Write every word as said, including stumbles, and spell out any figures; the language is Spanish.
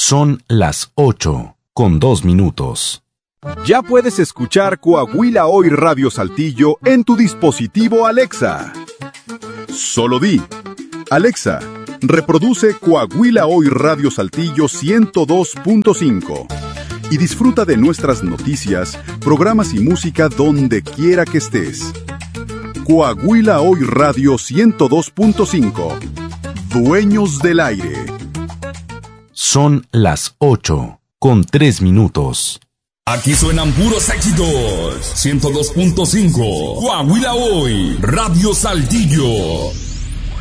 Son las ocho, con dos minutos. Ya puedes escuchar Coahuila Hoy Radio Saltillo en tu dispositivo Alexa. Solo di: Alexa, reproduce Coahuila Hoy Radio Saltillo ciento dos punto cinco y disfruta de nuestras noticias, programas y música donde quiera que estés. Coahuila Hoy Radio ciento dos punto cinco. Dueños del aire. Son las ocho, con tres minutos. Aquí suenan puros éxitos. ciento dos punto cinco. Coahuila Hoy, Radio Saltillo.